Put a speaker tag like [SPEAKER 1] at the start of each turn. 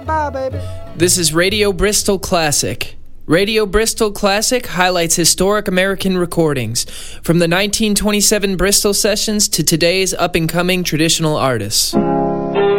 [SPEAKER 1] bye, baby.
[SPEAKER 2] This is Radio Bristol Classic. Radio Bristol Classic highlights historic American recordings, from the 1927 Bristol sessions to today's up-and-coming traditional artists.